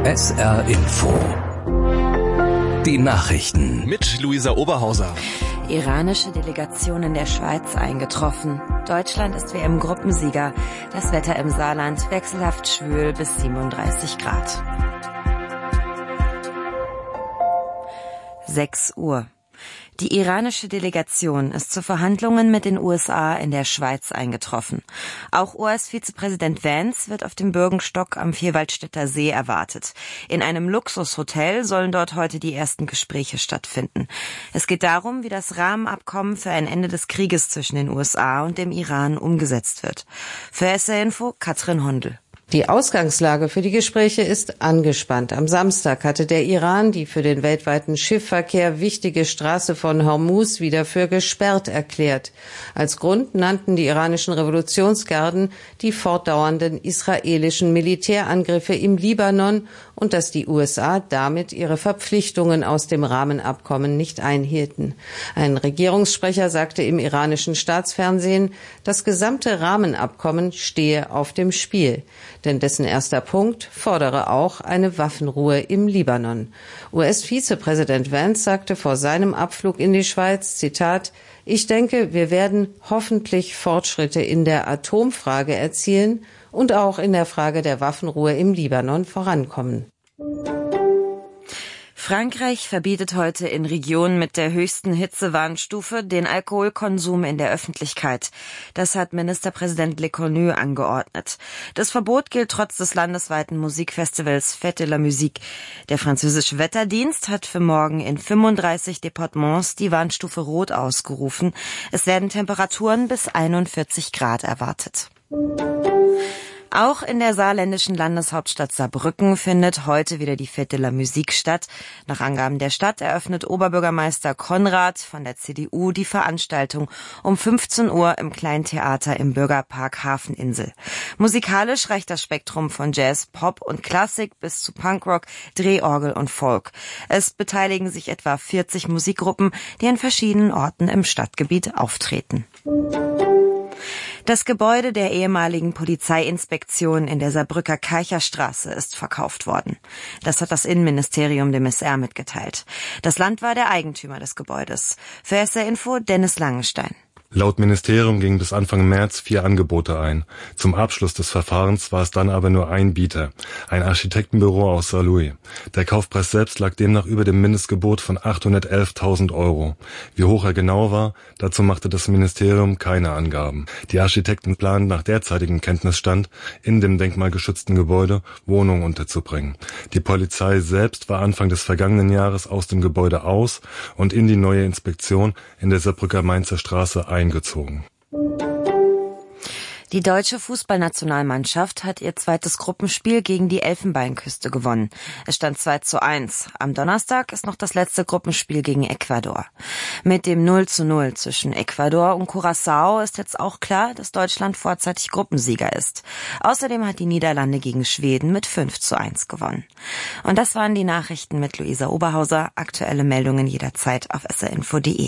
SR Info. Die Nachrichten. Mit Luisa Oberhauser. Iranische Delegation in der Schweiz eingetroffen. Deutschland ist WM-Gruppensieger. Das Wetter im Saarland wechselhaft schwül bis 37 Grad. 6 Uhr. Die iranische Delegation ist zu Verhandlungen mit den USA in der Schweiz eingetroffen. Auch US-Vizepräsident Vance wird auf dem Bürgenstock am Vierwaldstätter See erwartet. In einem Luxushotel sollen dort heute die ersten Gespräche stattfinden. Es geht darum, wie das Rahmenabkommen für ein Ende des Krieges zwischen den USA und dem Iran umgesetzt wird. Für SR Info Katrin Hondel. Die Ausgangslage für die Gespräche ist angespannt. Am Samstag hatte der Iran die für den weltweiten Schiffverkehr wichtige Straße von Hormuz wieder für gesperrt erklärt. Als Grund nannten die iranischen Revolutionsgarden die fortdauernden israelischen Militärangriffe im Libanon und dass die USA damit ihre Verpflichtungen aus dem Rahmenabkommen nicht einhielten. Ein Regierungssprecher sagte im iranischen Staatsfernsehen, das gesamte Rahmenabkommen stehe auf dem Spiel. Denn dessen erster Punkt fordere auch eine Waffenruhe im Libanon. US-Vizepräsident Vance sagte vor seinem Abflug in die Schweiz, Zitat, ich denke, wir werden hoffentlich Fortschritte in der Atomfrage erzielen und auch in der Frage der Waffenruhe im Libanon vorankommen. Frankreich verbietet heute in Regionen mit der höchsten Hitzewarnstufe den Alkoholkonsum in der Öffentlichkeit. Das hat Ministerpräsident Lecornu angeordnet. Das Verbot gilt trotz des landesweiten Musikfestivals Fête de la Musique. Der französische Wetterdienst hat für morgen in 35 Departements die Warnstufe Rot ausgerufen. Es werden Temperaturen bis 41 Grad erwartet. Auch in der saarländischen Landeshauptstadt Saarbrücken findet heute wieder die Fête de la Musique statt. Nach Angaben der Stadt eröffnet Oberbürgermeister Konrad von der CDU die Veranstaltung um 15 Uhr im Kleinen Theater im Bürgerpark Hafeninsel. Musikalisch reicht das Spektrum von Jazz, Pop und Klassik bis zu Punkrock, Drehorgel und Folk. Es beteiligen sich etwa 40 Musikgruppen, die an verschiedenen Orten im Stadtgebiet auftreten. Das Gebäude der ehemaligen Polizeiinspektion in der Saarbrücker Keicherstraße ist verkauft worden. Das hat das Innenministerium dem SR mitgeteilt. Das Land war der Eigentümer des Gebäudes. Für SR Info Dennis Langenstein. Laut Ministerium gingen bis Anfang März 4 Angebote ein. Zum Abschluss des Verfahrens war es dann aber nur ein Bieter, ein Architektenbüro aus Saarlouis. Der Kaufpreis selbst lag demnach über dem Mindestgebot von 811.000 €. Wie hoch er genau war, dazu machte das Ministerium keine Angaben. Die Architekten planen nach derzeitigem Kenntnisstand, in dem denkmalgeschützten Gebäude Wohnungen unterzubringen. Die Polizei selbst war Anfang des vergangenen Jahres aus dem Gebäude aus und in die neue Inspektion in der Saarbrücker Mainzer Straße eingezogen. Die deutsche Fußballnationalmannschaft hat ihr zweites Gruppenspiel gegen die Elfenbeinküste gewonnen. Es stand 2:1. Am Donnerstag ist noch das letzte Gruppenspiel gegen Ecuador. Mit dem 0:0 zwischen Ecuador und Curaçao ist jetzt auch klar, dass Deutschland vorzeitig Gruppensieger ist. Außerdem hat die Niederlande gegen Schweden mit 5:1 gewonnen. Und das waren die Nachrichten mit Luisa Oberhauser. Aktuelle Meldungen jederzeit auf srinfo.de.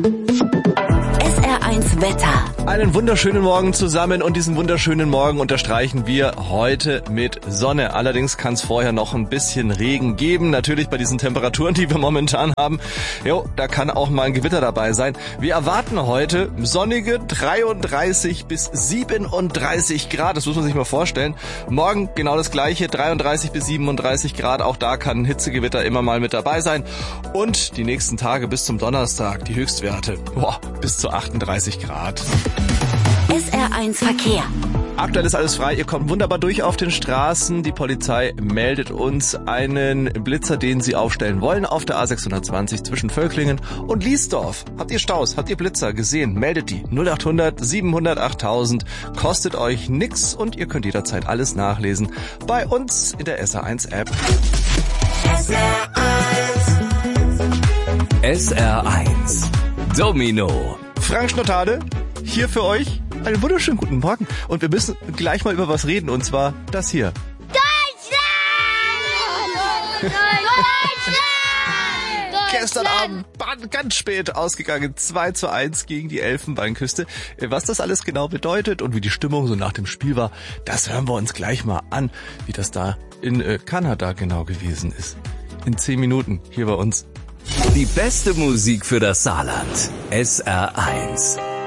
SR1 Wetter. Einen wunderschönen Morgen zusammen und diesen wunderschönen Morgen unterstreichen wir heute mit Sonne. Allerdings kann es vorher noch ein bisschen Regen geben. Natürlich bei diesen Temperaturen, die wir momentan haben. Jo, da kann auch mal ein Gewitter dabei sein. Wir erwarten heute sonnige 33 bis 37 Grad. Das muss man sich mal vorstellen. Morgen genau das gleiche, 33 bis 37 Grad. Auch da kann ein Hitzegewitter immer mal mit dabei sein. Und die nächsten Tage bis zum Donnerstag, die Höchstwerte, bis zu 38 Grad. SR1 Verkehr. Aktuell ist alles frei, ihr kommt wunderbar durch auf den Straßen. Die Polizei meldet uns einen Blitzer, den sie aufstellen wollen auf der A620 zwischen Völklingen und Liesdorf. Habt ihr Staus, habt ihr Blitzer gesehen? Meldet die 0800 700 8000. Kostet euch nix und ihr könnt jederzeit alles nachlesen bei uns in der SR1 App. SR1 Domino. Frank Schnottade, hier für euch. Einen wunderschönen guten Morgen. Und wir müssen gleich mal über was reden, und zwar das hier. Deutschland! Deutschland! gestern Abend ganz spät ausgegangen. 2:1 gegen die Elfenbeinküste. Was das alles genau bedeutet und wie die Stimmung so nach dem Spiel war, das hören wir uns gleich mal an, wie das da in Kanada genau gewesen ist. In 10 Minuten hier bei uns. Die beste Musik für das Saarland. SR1.